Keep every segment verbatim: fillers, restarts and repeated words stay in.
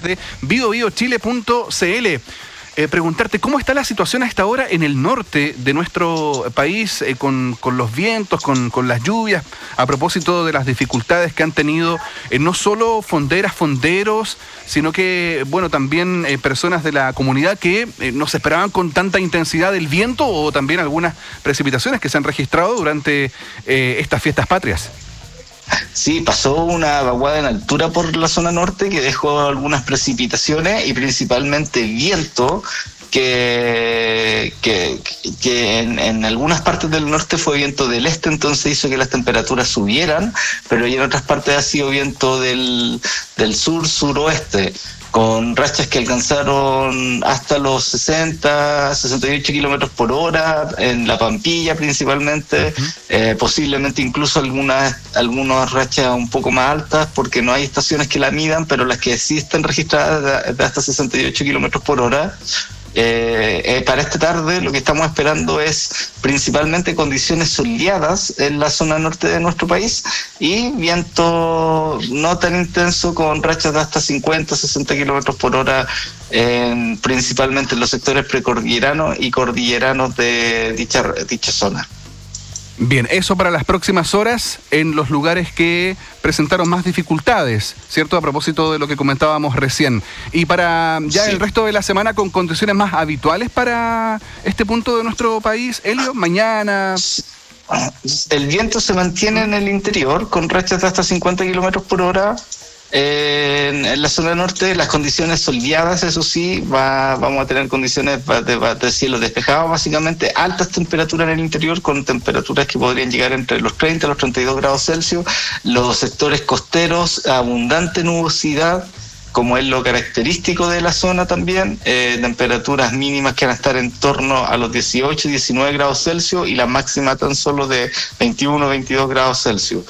de bio bio chile punto c l. Eh, preguntarte, ¿cómo está la situación a esta hora en el norte de nuestro país eh, con, con los vientos, con, con las lluvias, a propósito de las dificultades que han tenido eh, no solo fonderas, fonderos, sino que, bueno, también eh, personas de la comunidad que eh, no se esperaban con tanta intensidad el viento o también algunas precipitaciones que se han registrado durante eh, estas fiestas patrias? Sí, pasó una vaguada en altura por la zona norte que dejó algunas precipitaciones y principalmente viento que, que, que en, en algunas partes del norte fue viento del este, entonces hizo que las temperaturas subieran, pero en otras partes ha sido viento del, del sur, suroeste, con rachas que alcanzaron hasta los sesenta, sesenta y ocho kilómetros por hora, en la Pampilla principalmente, uh-huh. eh, posiblemente incluso algunas, algunas rachas un poco más altas, porque no hay estaciones que la midan, pero las que sí están registradas de, de hasta sesenta y ocho kilómetros por hora. Eh, eh, para esta tarde lo que estamos esperando es principalmente condiciones soleadas en la zona norte de nuestro país y viento no tan intenso con rachas de hasta cincuenta, sesenta kilómetros por hora, en, principalmente en los sectores precordilleranos y cordilleranos de dicha, dicha zona. Bien, eso para las próximas horas en los lugares que presentaron más dificultades, ¿cierto? A propósito de lo que comentábamos recién. Y para ya sí. el resto de la semana con condiciones más habituales para este punto de nuestro país, Elio, mañana... El viento se mantiene en el interior con rachas de hasta cincuenta kilómetros por hora. En, en la zona norte las condiciones soleadas, eso sí, va, vamos a tener condiciones de, de cielo despejado, básicamente altas temperaturas en el interior, con temperaturas que podrían llegar entre los treinta y los treinta y dos grados Celsius. Los sectores costeros, abundante nubosidad, como es lo característico de la zona también, eh, temperaturas mínimas que van a estar en torno a los dieciocho, diecinueve grados Celsius y la máxima tan solo de veintiuno, veintidós grados Celsius.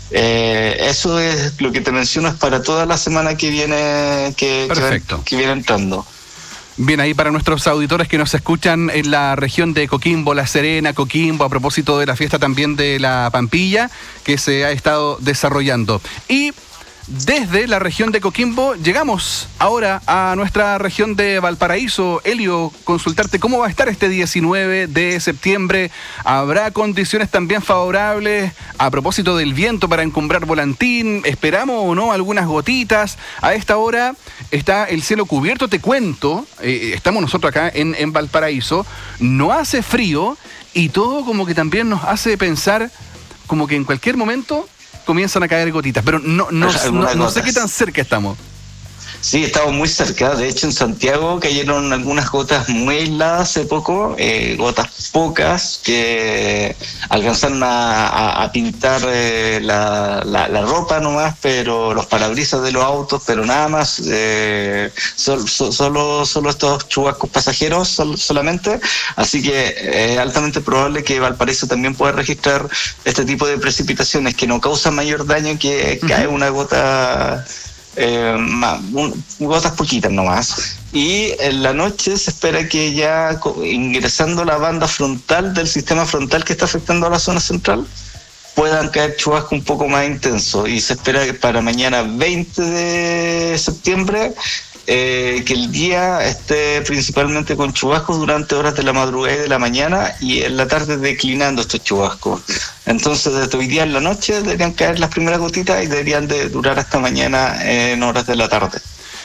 Eh, eso es lo que te menciono, es para toda la semana que viene que, que, que viene entrando. Bien, ahí para nuestros auditores que nos escuchan en la región de Coquimbo, La Serena, Coquimbo, a propósito de la fiesta también de la Pampilla que se ha estado desarrollando. Y desde la región de Coquimbo llegamos ahora a nuestra región de Valparaíso. Elio, consultarte cómo va a estar este diecinueve de septiembre. ¿Habrá condiciones también favorables a propósito del viento para encumbrar volantín? ¿Esperamos o no algunas gotitas? A esta hora está el cielo cubierto, te cuento, eh, estamos nosotros acá en, en Valparaíso, no hace frío y todo como que también nos hace pensar como que en cualquier momento comienzan a caer gotitas, pero no, no, no, no sé qué tan cerca estamos. Sí, estamos muy cerca. De hecho, en Santiago cayeron algunas gotas muy aisladas hace poco, eh, gotas pocas que alcanzaron a, a, a pintar eh, la, la, la ropa nomás, pero los parabrisas de los autos, pero nada más. Eh, sol, so, solo, solo estos chubascos pasajeros sol, solamente. Así que es altamente probable que Valparaíso también pueda registrar este tipo de precipitaciones que no causan mayor daño que uh-huh. cae una gota... Eh, más, un, gotas poquitas nomás. Y en la noche se espera que ya ingresando la banda frontal del sistema frontal que está afectando a la zona central puedan caer chubascos un poco más intensos, y se espera que para mañana veinte de septiembre eh, que el día esté principalmente con chubascos durante horas de la madrugada y de la mañana, y en la tarde declinando estos chubascos. Entonces desde hoy día en la noche deberían caer las primeras gotitas y deberían de durar hasta mañana en horas de la tarde.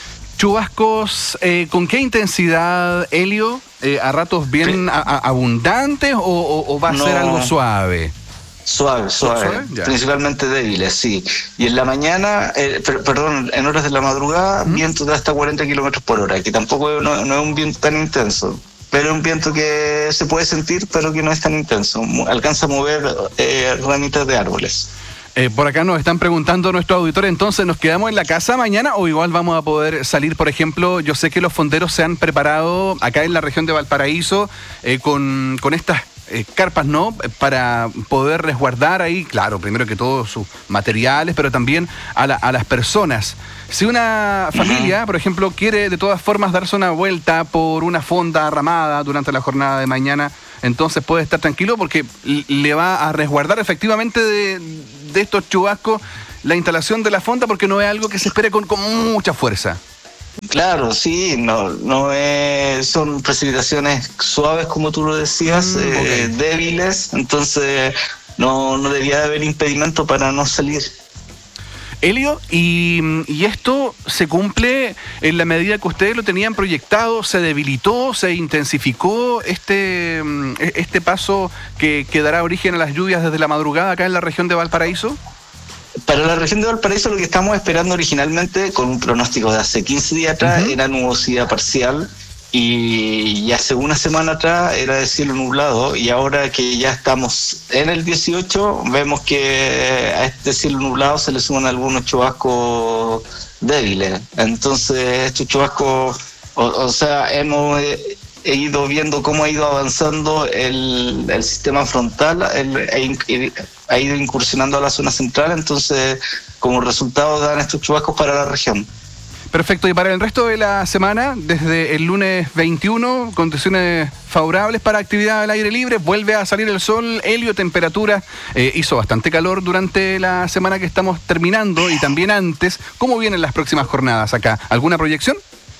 Chubascos, eh, ¿con qué intensidad, Elio? Eh, ¿A ratos bien a, a, abundantes o, o, o va a no. ser algo suave? Suave, suave, ¿Suave? principalmente débiles, sí. Y en la mañana, eh, per, perdón, en horas de la madrugada, ¿Mm? vientos de hasta cuarenta kilómetros por hora, que tampoco no, no es un viento tan intenso, pero es un viento que se puede sentir, pero que no es tan intenso. Alcanza a mover eh, ramitas de árboles. Eh, por acá nos están preguntando nuestros auditores, entonces, ¿nos quedamos en la casa mañana o igual vamos a poder salir? Por ejemplo, yo sé que los fonderos se han preparado acá en la región de Valparaíso eh, con, con estas eh, carpas, ¿no? Para poder resguardar ahí, claro, primero que todo sus materiales, pero también a, la, a las personas. Si una familia, por ejemplo, quiere de todas formas darse una vuelta por una fonda arramada durante la jornada de mañana, entonces puede estar tranquilo porque le va a resguardar efectivamente de, de estos chubascos la instalación de la fonda, porque no es algo que se espere con, con mucha fuerza. Claro, sí, no, no es, son precipitaciones suaves, como tú lo decías, Mm, eh, ok. débiles, entonces no, no debería haber impedimento para no salir. Elio, y, y esto se cumple en la medida que ustedes lo tenían proyectado, se debilitó, se intensificó este, mm, e- este paso que, que dará origen a las lluvias desde la madrugada acá en la región de Valparaíso. Para la región de Valparaíso lo que estamos esperando originalmente, con un pronóstico de hace quince días atrás, Ujú. era nubosidad parcial, y, y hace una semana atrás era de cielo nublado, y ahora que ya estamos en el dieciocho, vemos que a este cielo nublado se le suman algunos chubascos débiles. Entonces estos chubascos, o, o sea, hemos eh, he ido viendo cómo ha ido avanzando el, el sistema frontal, el, e, ha ido incursionando a la zona central, entonces como resultado dan estos chubascos para la región. Perfecto, y para el resto de la semana, desde el lunes veintiuno, condiciones favorables para actividad al aire libre, vuelve a salir el sol, Elio, temperatura, eh, hizo bastante calor durante la semana que estamos terminando y también antes. ¿Cómo vienen las próximas jornadas acá? ¿Alguna proyección?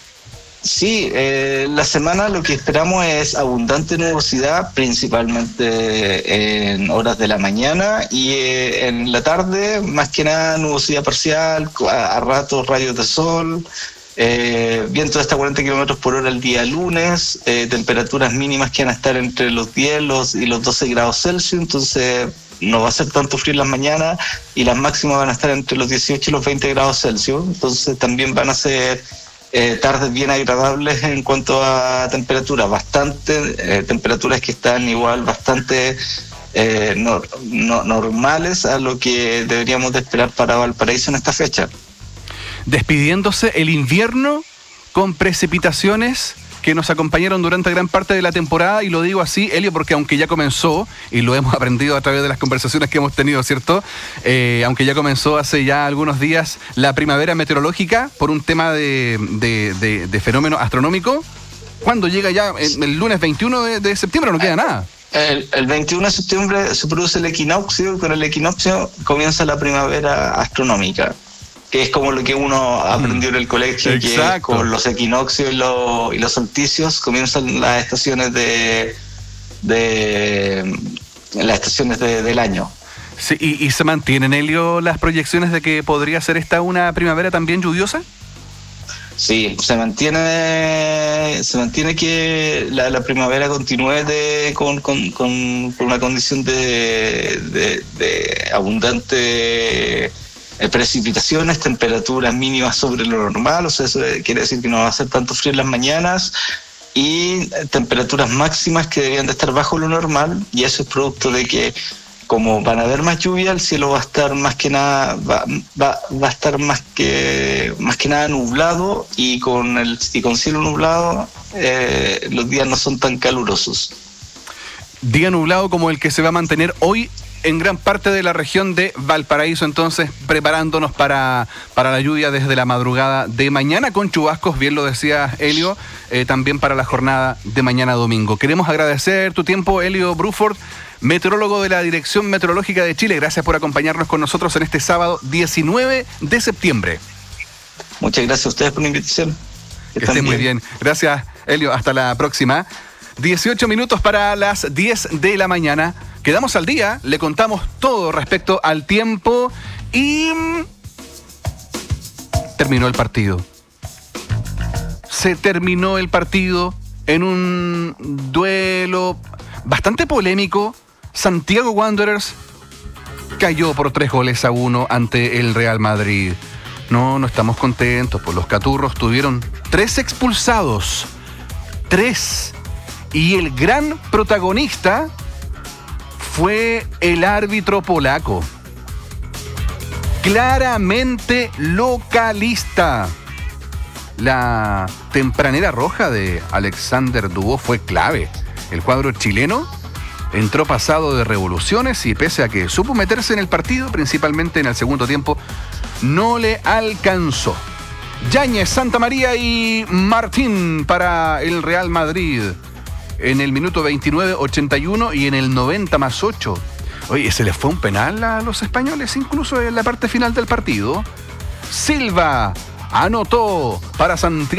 Sí, eh, la semana lo que esperamos es abundante nubosidad, principalmente en horas de la mañana, y eh, en la tarde, más que nada, nubosidad parcial, a, a ratos rayos de sol, eh, viento de hasta cuarenta kilómetros por hora el día lunes, eh, temperaturas mínimas que van a estar entre los diez los, y los doce grados Celsius, entonces no va a ser tanto frío en las mañanas, y las máximas van a estar entre los dieciocho y los veinte grados Celsius, entonces también van a ser Eh, tardes bien agradables en cuanto a temperatura, bastante, eh, temperaturas que están igual bastante eh, no, no, normales a lo que deberíamos de esperar para Valparaíso en esta fecha. Despidiéndose el invierno con precipitaciones que nos acompañaron durante gran parte de la temporada, y lo digo así, Elio, porque aunque ya comenzó, y lo hemos aprendido a través de las conversaciones que hemos tenido, ¿cierto? Eh, aunque ya comenzó hace ya algunos días la primavera meteorológica por un tema de, de, de, de fenómeno astronómico, ¿cuándo llega ya? El, el lunes veintiuno de, de septiembre no queda nada. El, el veintiuno de septiembre se produce el equinoccio, y con el equinoccio comienza la primavera astronómica, que es como lo que uno aprendió en el colegio, Exacto. que es con los equinoccios y los, y los solsticios comienzan las estaciones de, de las estaciones de, del año. Sí, y, ¿y se mantienen, Elio, las proyecciones de que podría ser esta una primavera también lluviosa? Sí, se mantiene, se mantiene que la, la primavera continúe de, con, con, con, con una condición de, de, de abundante precipitaciones, temperaturas mínimas sobre lo normal, o sea, eso quiere decir que no va a ser tanto frío en las mañanas, y temperaturas máximas que deberían de estar bajo lo normal, y eso es producto de que como van a haber más lluvia, el cielo va a estar más que nada, va, va, va a estar más que más que nada nublado, y con el y con cielo nublado eh, los días no son tan calurosos. Día nublado como el que se va a mantener hoy en gran parte de la región de Valparaíso, entonces preparándonos para, para la lluvia desde la madrugada de mañana, con chubascos, bien lo decía Elio, eh, también para la jornada de mañana domingo. Queremos agradecer tu tiempo, Elio Bruford, meteorólogo de la Dirección Meteorológica de Chile. Gracias por acompañarnos con nosotros en este sábado diecinueve de septiembre. Muchas gracias a ustedes por la invitación. Que estén muy bien. Gracias, Elio. Hasta la próxima. dieciocho minutos para las diez de la mañana. Quedamos al día, le contamos todo respecto al tiempo y terminó el partido. Se terminó el partido en un duelo bastante polémico. Santiago Wanderers cayó por tres goles a uno ante el Real Madrid. No, no estamos contentos, pues los caturros tuvieron tres expulsados. Tres. Y el gran protagonista fue el árbitro polaco. Claramente localista. La tempranera roja de Alexander Dubó fue clave. El cuadro chileno entró pasado de revoluciones y pese a que supo meterse en el partido, principalmente en el segundo tiempo, no le alcanzó. Yáñez, Santa María y Martín para el Real Madrid. En el minuto veintinueve, ochenta y uno y en el noventa más ocho. Oye, se les fue un penal a los españoles, incluso en la parte final del partido. Silva, anotó para Santiago